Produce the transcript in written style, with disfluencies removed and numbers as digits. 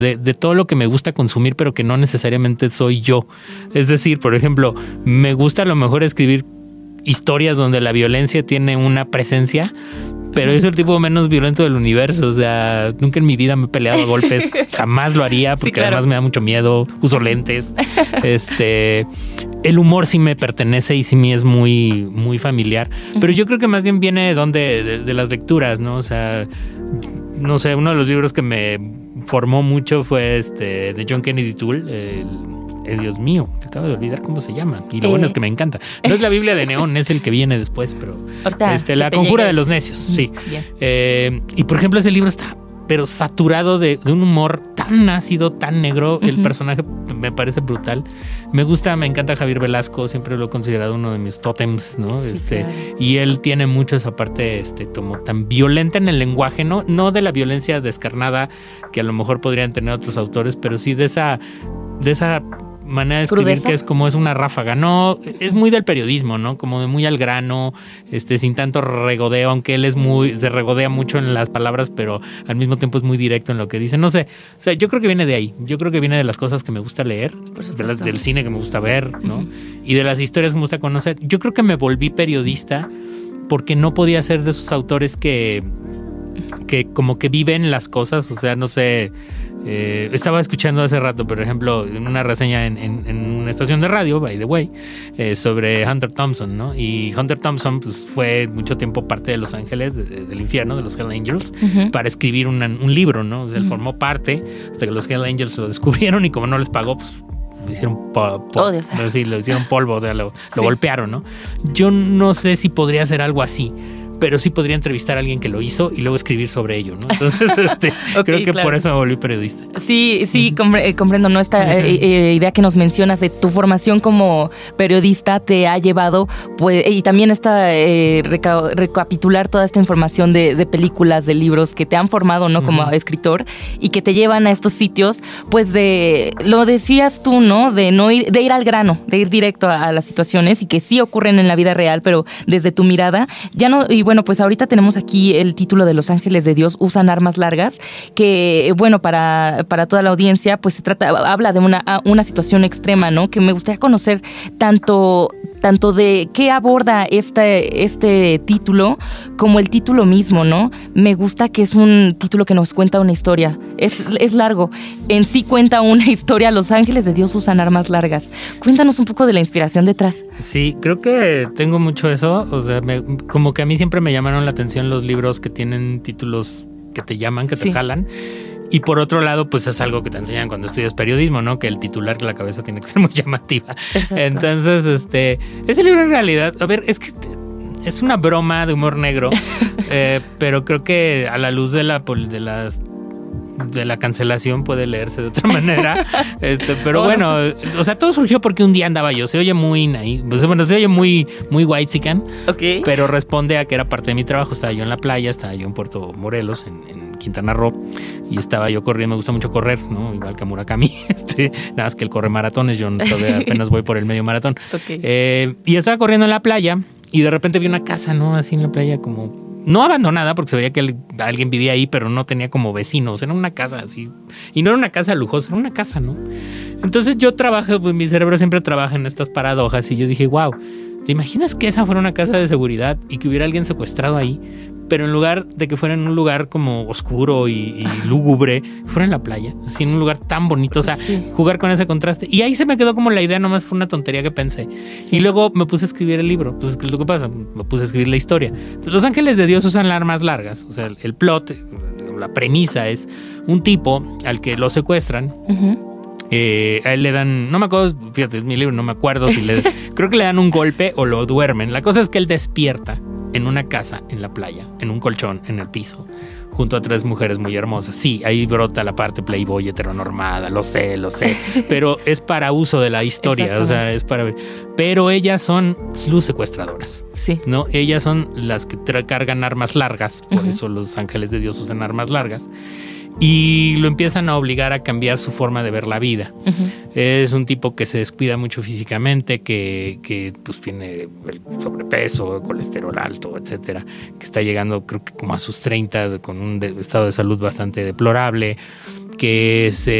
de todo lo que me gusta consumir, pero que no necesariamente soy yo. Es decir, por ejemplo, me gusta a lo mejor escribir historias donde la violencia tiene una presencia, pero es el tipo menos violento del universo. O sea, nunca en mi vida me he peleado a golpes. Jamás lo haría porque sí, claro, además me da mucho miedo. Uso lentes. El humor sí me pertenece y sí me es muy, muy familiar. Pero yo creo que más bien viene de las lecturas, ¿no? O sea, no sé, uno de los libros que me formó mucho fue de John Kennedy Toole, Dios mío, te acabo de olvidar cómo se llama. Y lo bueno es que me encanta. No es la Biblia de Neón, es el que viene después, pero La Conjura de los Necios, sí. Y por ejemplo, ese libro está pero saturado de un humor tan ácido, tan negro. El personaje me parece brutal. Me encanta Javier Velasco, siempre lo he considerado uno de mis tótems, ¿no? Sí, claro. Y él tiene mucho esa parte como tan violenta en el lenguaje, no de la violencia descarnada que a lo mejor podrían tener otros autores, pero sí de esa manera de escribir ¿crudeza? Que es como es una ráfaga, no, es muy del periodismo, ¿no? Como de muy al grano, sin tanto regodeo, aunque él se regodea mucho en las palabras, pero al mismo tiempo es muy directo en lo que dice. No sé, o sea, yo creo que viene de ahí. Yo creo que viene de las cosas que me gusta leer, del cine que me gusta ver, ¿no? Y de las historias que me gusta conocer. Yo creo que me volví periodista porque no podía ser de esos autores que como que viven las cosas, o sea, no sé. Estaba escuchando hace rato, por ejemplo, en una reseña en una estación de radio, by the way, sobre Hunter Thompson, ¿no? Y Hunter Thompson pues, fue mucho tiempo parte de Los Ángeles, del infierno, de los Hell Angels, para escribir un libro, ¿no? O sea, él formó parte hasta que los Hell Angels lo descubrieron y como no les pagó, pues lo hicieron lo hicieron polvo, o sea, lo golpearon, ¿no? Yo no sé si podría hacer algo así, pero sí podría entrevistar a alguien que lo hizo y luego escribir sobre ello, ¿no? Entonces, okay, creo que claro, por eso me volví periodista. Sí, comprendo, ¿no? Esta idea que nos mencionas de tu formación como periodista te ha llevado, pues, y también recapitular toda esta información de películas, de libros que te han formado, ¿no? Como escritor y que te llevan a estos sitios, pues lo decías tú, ¿no? De ir al grano, de ir directo a las situaciones y que sí ocurren en la vida real, pero desde tu mirada, ya no. Y bueno, pues ahorita tenemos aquí el título de Los Ángeles de Dios usan armas largas, que bueno, para toda la audiencia, pues habla de una situación extrema, ¿no? Que me gustaría conocer tanto de qué aborda este título como el título mismo, ¿no? Me gusta que es un título que nos cuenta una historia. Es largo. En sí cuenta una historia. Los Ángeles de Dios usan armas largas. Cuéntanos un poco de la inspiración detrás. Sí, creo que tengo mucho eso. O sea, como que a mí siempre me llamaron la atención los libros que tienen títulos que te llaman, que te jalan. Y por otro lado, pues es algo que te enseñan cuando estudias periodismo, ¿no? Que el titular de la cabeza tiene que ser muy llamativa. Exacto. Entonces, ese libro en realidad, a ver, es que es una broma de humor negro, pero creo que a la luz de la cancelación puede leerse de otra manera. Pero bueno, o sea, todo surgió porque un día andaba yo. Se oye muy naive, pues, bueno, se oye muy, muy whitezican, okay, pero responde a que era parte de mi trabajo. Estaba yo en la playa, estaba yo en Puerto Morelos, en Quintana Roo, y estaba yo corriendo. Me gusta mucho correr, ¿no? Igual que a Murakami. Nada más que él corre maratones, yo todavía apenas voy por el medio maratón. Okay. Y estaba corriendo en la playa y de repente vi una casa, ¿no? Así en la playa como no abandonada, porque se veía que alguien vivía ahí, pero no tenía como vecinos. Era una casa así. Y no era una casa lujosa, era una casa, ¿no? Entonces yo trabajo, pues mi cerebro siempre trabaja en estas paradojas y yo dije, wow, ¿te imaginas que esa fuera una casa de seguridad y que hubiera alguien secuestrado ahí? Pero en lugar de que fuera en un lugar como oscuro y lúgubre, fuera en la playa, así en un lugar tan bonito, o sea, jugar con ese contraste. Y ahí se me quedó como la idea, nomás fue una tontería que pensé. Sí. Y luego me puse a escribir el libro. Pues, ¿qué es lo que pasa? Me puse a escribir la historia. Entonces, Los Ángeles de Dios usan armas largas. O sea, el plot, la premisa es un tipo al que lo secuestran. A él le dan, no me acuerdo, fíjate, es mi libro, no me acuerdo si creo que le dan un golpe o lo duermen. La cosa es que él despierta en una casa en la playa, en un colchón, en el piso, junto a 3 mujeres muy hermosas. Sí, ahí brota la parte playboy heteronormada, lo sé, pero es para uso de la historia, o sea, es para ver. Pero ellas son sus secuestradoras, sí, ¿no? Ellas son las que cargan armas largas, por eso Los Ángeles de Dios usan armas largas. Y lo empiezan a obligar a cambiar su forma de ver la vida. Es un tipo que se descuida mucho físicamente, que pues tiene el sobrepeso, colesterol alto, etcétera, que está llegando creo que como a sus 30 con un estado de salud bastante deplorable. que se